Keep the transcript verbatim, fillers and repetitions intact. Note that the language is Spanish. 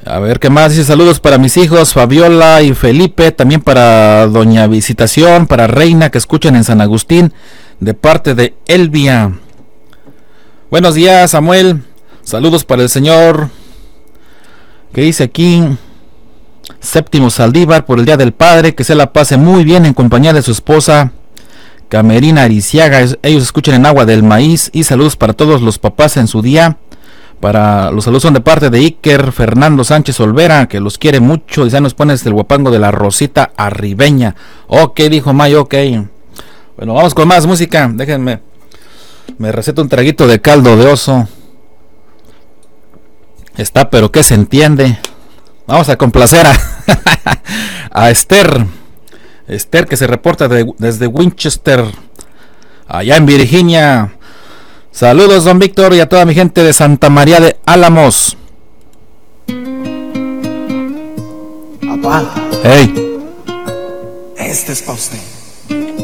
A ver, ¿qué más? Dice saludos para mis hijos, Fabiola y Felipe, también para Doña Visitación, para Reina, que escuchan en San Agustín, de parte de Elvia. Buenos días, Samuel. Saludos para el señor, que dice aquí, Séptimo Saldívar, por el Día del Padre, que se la pase muy bien en compañía de su esposa, Camerina Ariciaga. Ellos escuchan en Agua del Maíz, y saludos para todos los papás en su día. Para los saludos son de parte de Iker Fernando Sánchez Olvera, que los quiere mucho. Dice, nos pones el guapango de la Rosita Arribeña. Ok, dijo Mayo, ok. Bueno, vamos con más música. Déjenme, me receto un traguito de caldo de oso. Está, pero que se entiende. Vamos a complacer a, a Esther. Esther, que se reporta de, desde Winchester, allá en Virginia. Saludos, don Víctor, y a toda mi gente de Santa María de Álamos. Papá. Hey. Este es para usted.